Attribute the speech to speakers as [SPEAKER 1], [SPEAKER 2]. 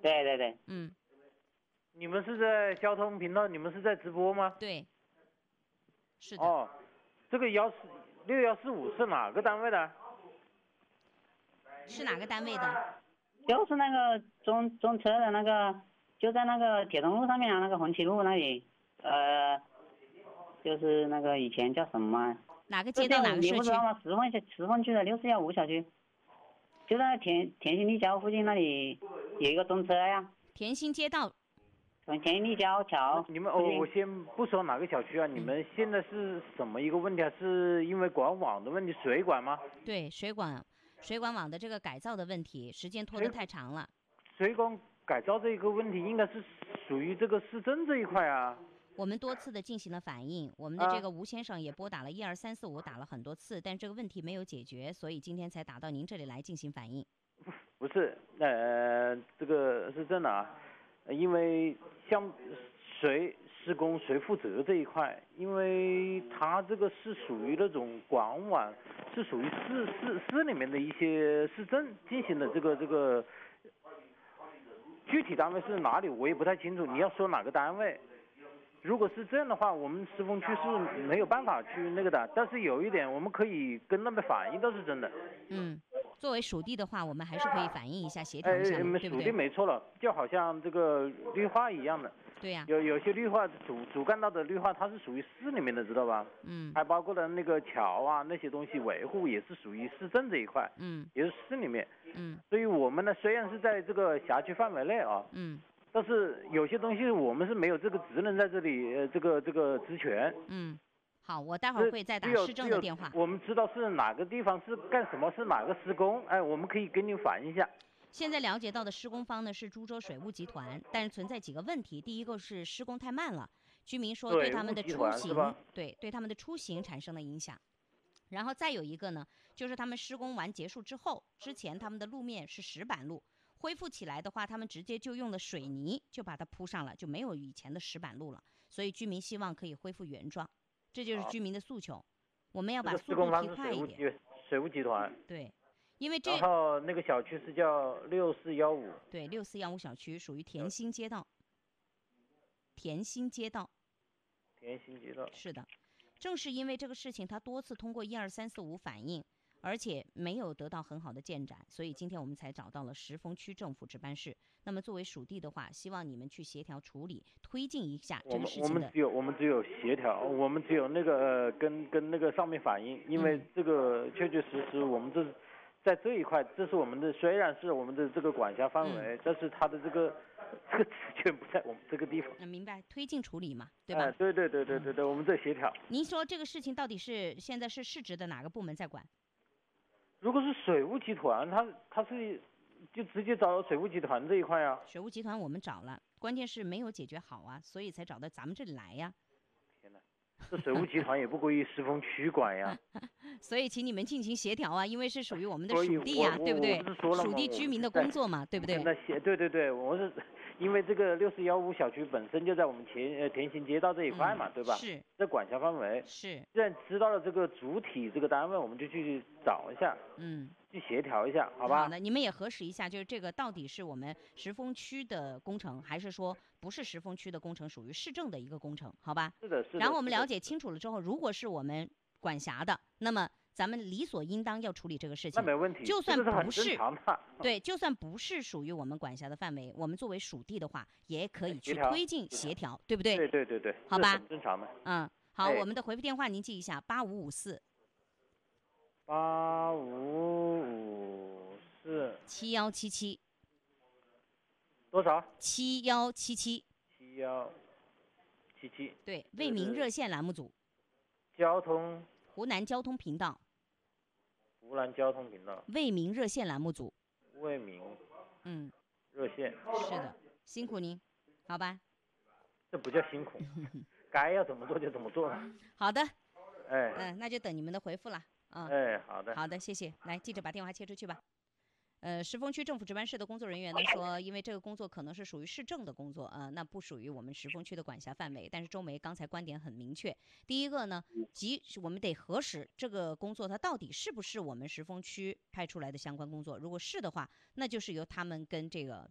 [SPEAKER 1] 对对对，
[SPEAKER 2] 嗯，
[SPEAKER 3] 你们是在交通频道，你们是在直播吗？
[SPEAKER 2] 对，是的。
[SPEAKER 3] 哦，这个6145是哪个单位的？
[SPEAKER 2] 是哪个单位的？
[SPEAKER 1] 就是那个中车的那个，就在那个铁东路上面啊，那个红旗路那里，就是那个以前叫什么？
[SPEAKER 2] 哪个街道哪个社区？
[SPEAKER 1] 你不知道吗？石凤区的6415小区，就在田心立交附近那里有一个中车呀。
[SPEAKER 2] 田心街道。
[SPEAKER 1] 从田心立交桥。
[SPEAKER 3] 你们我先不说哪个小区啊，你们现在是什么一个问题啊？是因为管网的问题，水管吗？
[SPEAKER 2] 对，水管网的这个改造的问题，时间拖得太长了。
[SPEAKER 3] 水管改造这一个问题，应该是属于这个市政这一块啊。
[SPEAKER 2] 我们多次的进行了反映，我们的这个吴先生也拨打了12345，打了很多次，但这个问题没有解决，所以今天才打到您这里来进行反映。
[SPEAKER 3] 不是，这个是真的啊，因为像谁施工谁负责这一块，因为它这个是属于那种管网，是属于市里面的一些市政进行的这个具体单位是哪里我也不太清楚，你要说哪个单位？如果是这样的话，我们石峰区是没有办法去那个的，但是有一点我们可以跟那边反映，倒是真的。
[SPEAKER 2] 作为属地的话，我们还是可以反映一下，协调一下，对不对？
[SPEAKER 3] 属地没错了，就好像这个绿化一样的。
[SPEAKER 2] 对呀。
[SPEAKER 3] 有些绿化主干道的绿化，它是属于市里面的，知道吧？还包括了那个桥啊那些东西维护，也是属于市政这一块。也是市里面。所以我们呢，虽然是在这个辖区范围内啊。但是有些东西我们是没有这个职能在这里，这个职权。
[SPEAKER 2] 好，我待会儿会再打市政的电话。
[SPEAKER 3] 我们知道是哪个地方是干什么，是哪个施工，我们可以跟您反映一下。
[SPEAKER 2] 现在了解到的施工方呢是株洲水务集团，但是存在几个问题。第一个是施工太慢了，居民说对他们的出行，对他们的出行产生了影响。然后再有一个呢，就是他们施工完结束之后，之前他们的路面是石板路。恢复起来的话，他们直接就用了水泥就把它铺上了，就没有以前的石板路了。所以居民希望可以恢复原状，这就是居民的诉求。我们要把速度提快一点。
[SPEAKER 3] 水务集团。
[SPEAKER 2] 对，因为这。
[SPEAKER 3] 然后那个小区是叫6415。
[SPEAKER 2] 对，6415小区属于田心街道。田心街道。是的，正是因为这个事情，他多次通过12345反映。而且没有得到很好的进展，所以今天我们才找到了石峰区政府值班室。那么作为属地的话，希望你们去协调处理，推进一下这个事情的。
[SPEAKER 3] 我们只有协调，我们只有那个跟那个上面反映，因为这个确确实实我们在这一块，这是我们的，虽然是我们的这个管辖范围，但是它的这个职权不在我们这个地方。
[SPEAKER 2] 明白，推进处理嘛，对吧？
[SPEAKER 3] 对，我们在协调。
[SPEAKER 2] 您说这个事情到底是现在是市直的哪个部门在管？
[SPEAKER 3] 如果是水务集团，他是就直接找水务集团这一块啊。
[SPEAKER 2] 水务集团我们找了，关键是没有解决好啊，所以才找到咱们这里来呀。
[SPEAKER 3] 天哪，这水务集团也不归于石峰区管呀。
[SPEAKER 2] 所以请你们进行协调啊，因为是属于我们的属地呀，对不对？属地居民的工作嘛，对不对？
[SPEAKER 3] 对，我是因为这个6415小区本身就在我们田心街道这一块嘛，对吧？
[SPEAKER 2] 是。
[SPEAKER 3] 在管辖范围。
[SPEAKER 2] 是。
[SPEAKER 3] 既然知道了这个主体这个单位，我们就去找一下，去协调一下，好吧？
[SPEAKER 2] 好的，你们也核实一下，就是这个到底是我们石峰区的工程，还是说不是石峰区的工程，属于市政的一个工程，好吧？
[SPEAKER 3] 是的。
[SPEAKER 2] 然后我们了解清楚了之后，如果是我们管辖的，那么咱们理所应当要处理这个事情。
[SPEAKER 3] 那没问题。
[SPEAKER 2] 就算不是，
[SPEAKER 3] 对，
[SPEAKER 2] 就算不是属于我们管辖的范围，我们作为属地的话，也可以去推进协调，对不对？
[SPEAKER 3] 对。
[SPEAKER 2] 好吧。
[SPEAKER 3] 很正常的。
[SPEAKER 2] 好，我们的回复电话您记一下：8554。7177。
[SPEAKER 3] 多少
[SPEAKER 2] ？7177。
[SPEAKER 3] 7177。
[SPEAKER 2] 对，为民热线栏目组。
[SPEAKER 3] 湖南交通频道。
[SPEAKER 2] 为民热线栏目组。
[SPEAKER 3] 为民。热线。
[SPEAKER 2] 是的，辛苦您，好吧？
[SPEAKER 3] 这不叫辛苦，该要怎么做就怎么做。
[SPEAKER 2] 好的。那就等你们的回复了。
[SPEAKER 3] 好的。
[SPEAKER 2] 好的，谢谢。来，记者把电话切出去吧。石峰区政府值班室的工作人员呢说，因为这个工作可能是属于市政的工作那不属于我们石峰区的管辖范围。但是周梅刚才观点很明确，第一个呢，我们得核实这个工作它到底是不是我们石峰区派出来的相关工作，如果是的话，那就是由他们跟这个